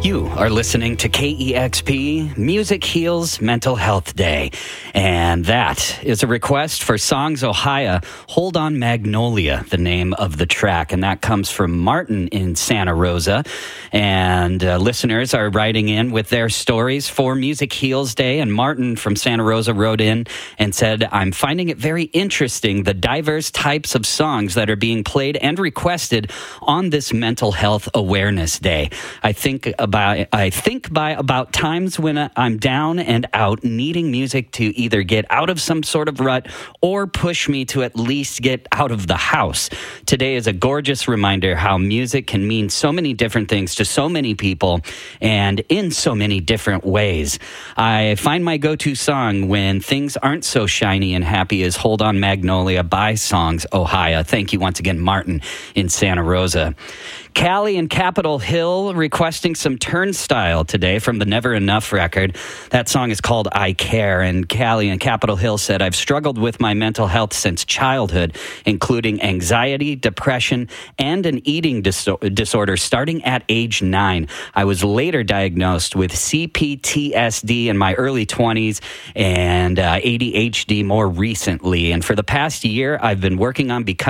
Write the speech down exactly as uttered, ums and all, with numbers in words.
You are listening to K E X P Music Heals Mental Health Day. And that is a request for Songs Ohio, Hold On Magnolia, the name of the track. And that comes from Martin in Santa Rosa. And uh, listeners are writing in with their stories for Music Heals Day. And Martin from Santa Rosa wrote in and said, I'm finding it very interesting, the diverse types of songs that are being played and requested on this Mental Health Awareness Day. I think about I think by about times when I'm down and out, needing music to either get out of some sort of rut or push me to at least get out of the house. Today is a gorgeous reminder how music can mean so many different things to so many people and in so many different ways. I find my go-to song when things aren't so shiny and happy is Hold On Magnolia by Songs Ohio. Thank you once again, Martin in Santa Rosa. Callie in Capitol Hill requesting some Turnstile today from the Never Enough record. That song is called I Care. And Callie in Capitol Hill said, I've struggled with my mental health since childhood, including anxiety, depression, and an eating dis- disorder starting at age nine. I was later diagnosed with C P T S D in my early twenties and uh, A D H D more recently. And for the past year, I've been working on becoming